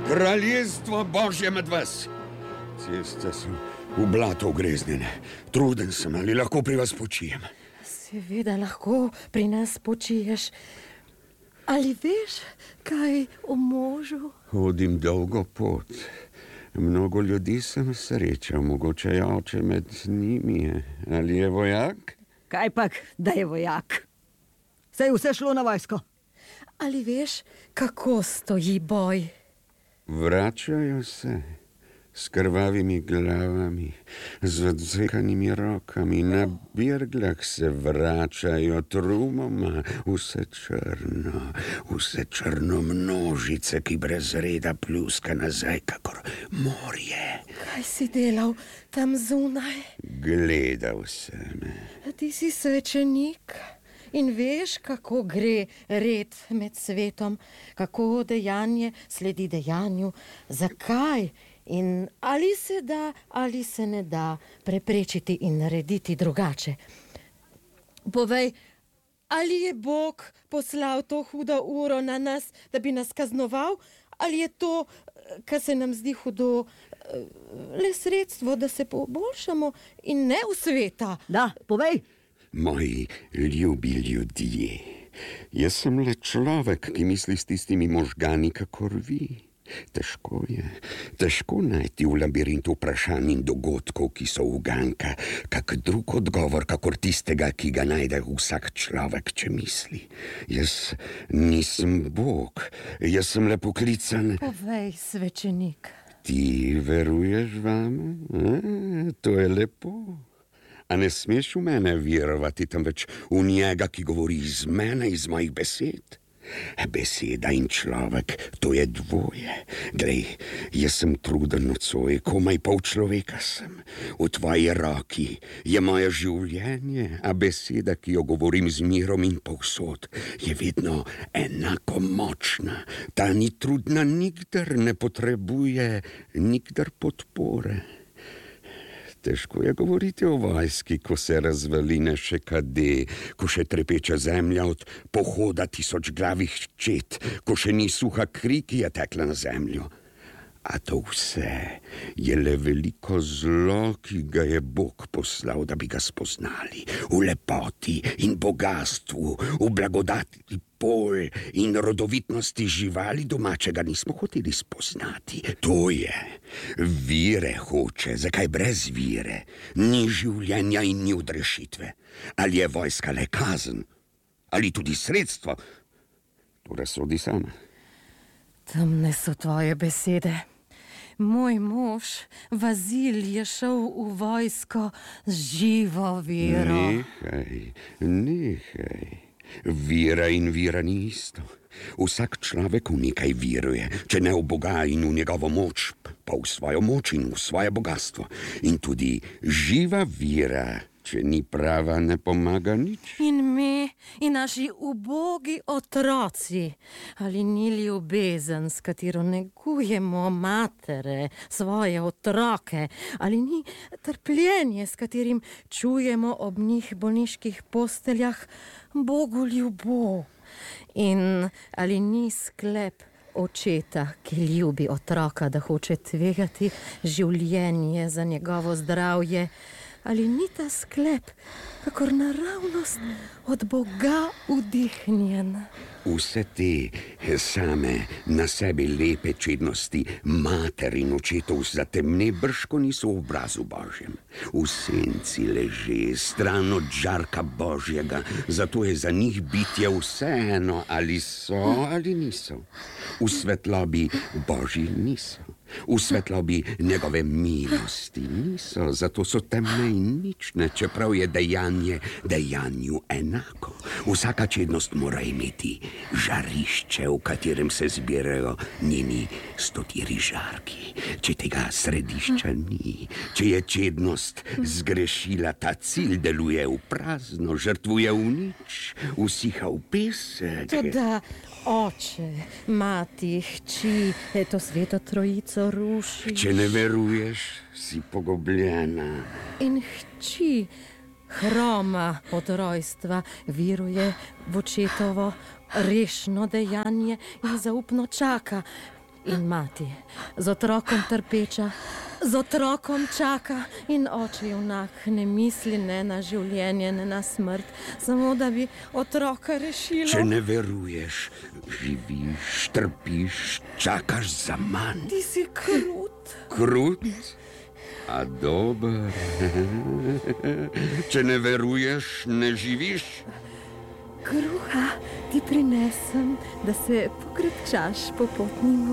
Kraljestvo Božje med vas. Ceste so v blato ugreznjene. Truden sem, ali lahko pri vas počijem? Seveda lahko pri nas počiješ. Ali veš kaj o možu? Hodim dolgo pot. Mnogo ljudi sem srečal, mogoče je oče med njimi. Ali je vojak? Kaj pak, da je vojak? Saj vse šlo na vojsko. Ali veš, kako stoji boj? Vračajo se s krvavimi glavami, z odsekanimi rokami, na birglah se vračajo trumoma, vse črno množice, ki brez reda pljuska nazaj, kakor morje. Kaj si delal tam zunaj? Gledal sem. Ti si svečenik in veš, kako gre red med svetom, kako dejanje sledi dejanju, zakaj in ali se da, ali se ne da preprečiti in narediti drugače. Povej, ali je Bog poslal to hudo uro na nas, da bi nas kaznoval, ali je to, kar se nam zdi hudo, le sredstvo, da se poboljšamo in ne v sveta? Da, povej. Moji ljubi ljudje, jaz sem le človek, ki misli s tistimi možgani, kakor vi. Težko najti v labirintu vprašanj in dogodkov, ki so uganka, kak drug odgovor, kakor tistega, ki ga najde vsak človek, če misli. Jaz nisem Bog, jaz sem le poklican. Povej, svečenik. Ti veruješ vame? To je lepo. A ne smeš v mene verovati, temveč v njega, ki govori iz mene, iz mojih besed? Beseda in človek, to je dvoje. Glej, jaz sem truden nocoj, komaj pol človeka sem. V tvoji roki je moje življenje, a beseda, ki jo govorim z mirom in povsod, je vedno enako močna. Ta ni trudna, nikdar ne potrebuje nikdar podpore. Težko je govoriti o vojski, ko se razvaline še kade, ko še trepeča zemlja od pohoda tisočglavih čet, ko še ni suha kri, ki je tekla na zemljo. A to vse je le veliko zlo, ki ga je Bog poslal, da bi ga spoznali. V lepoti in bogastvu, v blagodati pol in rodovitnosti živali domačega nismo hoteli spoznati. To je. Vire hoče, zakaj brez vire? Ni življenja in ni odrešitve. Ali je vojska le kazen? Ali tudi sredstvo? To razsodi sama. Temne so tvoje besede. Moj mož, Vazil, je šel v vojsko z živo vero. Nehaj. Vira in vira ni isto. Vsak človek v nekaj viruje, če ne v Boga in v njegovo moč, pa v svojo moč in v svoje bogatstvo. In tudi živa vira, če ni prava, ne pomaga nič. In mi, in naši ubogi otroci, ali ni ljubezen, s katero negujemo matere, svoje otroke, ali ni trpljenje, s katerim čujemo ob njih bolniških posteljah, Bogu ljubo. In ali ni sklep očeta, ki ljubi otroka, da hoče tvegati življenje za njegovo zdravje, ali ni ta sklep kakor naravnost od Boga vdihnjen? Vse te same na sebi lepe čednosti mater in očetov zatemne brško niso v obrazu Božjem. V senci leže, stran od žarka Božjega, zato je za njih bitje vseeno, ali so ali niso. V svetlobi Božji niso. V svetlobi njegove milosti niso, zato so temne in nične, čeprav je dejanje dejanju enako. Vsaka čednost mora imeti žarišče, v katerem se zbirajo njeni stotiri žarki. Če tega središča ni, če je čednost zgrešila ta cilj, deluje v prazno, žrtvuje v nič, usiha v pesek. Toda oče, mati, hči, to sveto trojico ruši. Če ne veruješ, si pogubljena. In hči hroma od rojstva viruje v očetovo rešno dejanje in zaupno čaka. In mati, z otrokom trpeča, z otrokom čaka in oče junak ne misli ne na življenje, ne na smrt, samo da bi otroka rešila. Če ne veruješ, živiš, trpiš, čakaš za manj. Ti si krut. Krut? A dober. Če ne veruješ, ne živiš. Kruha ti prinesem, da se pokrepčaš po potni